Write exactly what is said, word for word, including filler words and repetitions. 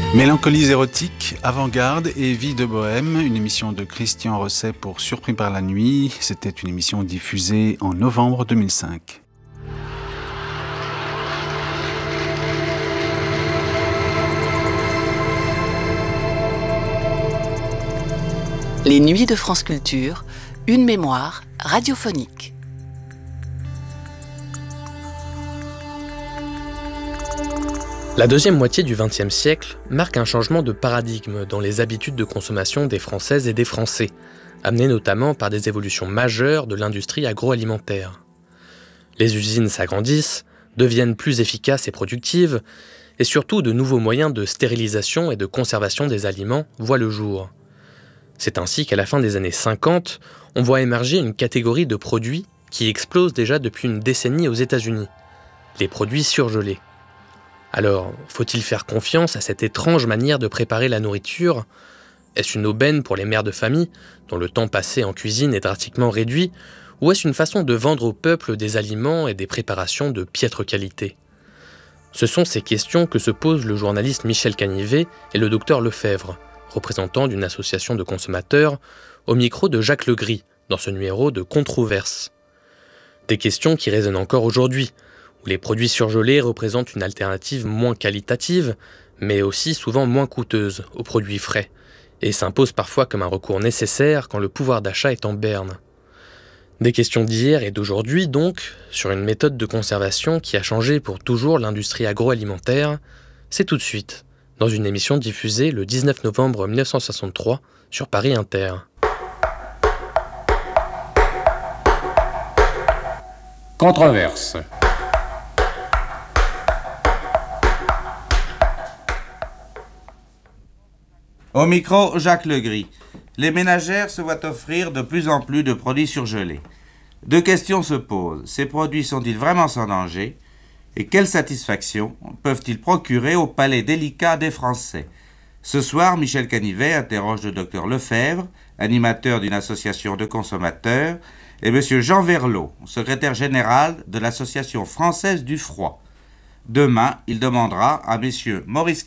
Mélancolies érotiques, avant-garde et vie de bohème, une émission de Christian Rosset pour Surpris par la nuit. C'était une émission diffusée en novembre deux mille cinq. Les nuits de France Culture, une mémoire radiophonique. La deuxième moitié du vingtième siècle marque un changement de paradigme dans les habitudes de consommation des Françaises et des Français, amené notamment par des évolutions majeures de l'industrie agroalimentaire. Les usines s'agrandissent, deviennent plus efficaces et productives, et surtout de nouveaux moyens de stérilisation et de conservation des aliments voient le jour. C'est ainsi qu'à la fin des années cinquante, on voit émerger une catégorie de produits qui explose déjà depuis une décennie aux États-Unis, les produits surgelés. Alors, faut-il faire confiance à cette étrange manière de préparer la nourriture ? Est-ce une aubaine pour les mères de famille, dont le temps passé en cuisine est drastiquement réduit, ou est-ce une façon de vendre au peuple des aliments et des préparations de piètre qualité ? Ce sont ces questions que se posent le journaliste Michel Canivet et le docteur Lefebvre, représentant d'une association de consommateurs, au micro de Jacques Legris, dans ce numéro de Controverse. Des questions qui résonnent encore aujourd'hui, où les produits surgelés représentent une alternative moins qualitative, mais aussi souvent moins coûteuse aux produits frais, et s'imposent parfois comme un recours nécessaire quand le pouvoir d'achat est en berne. Des questions d'hier et d'aujourd'hui donc, sur une méthode de conservation qui a changé pour toujours l'industrie agroalimentaire, c'est tout de suite, dans une émission diffusée le dix-neuf novembre mille neuf cent soixante-trois sur Paris Inter. Controverse. Au micro, Jacques Legris. Les ménagères se voient offrir de plus en plus de produits surgelés. Deux questions se posent. Ces produits sont-ils vraiment sans danger ? Et quelle satisfaction peuvent-ils procurer au palais délicat des Français ? Ce soir, Michel Canivet interroge le docteur Lefebvre, animateur d'une association de consommateurs, et M. Jean Verlot, secrétaire général de l'Association française du froid. Demain, il demandera à messieurs Maurice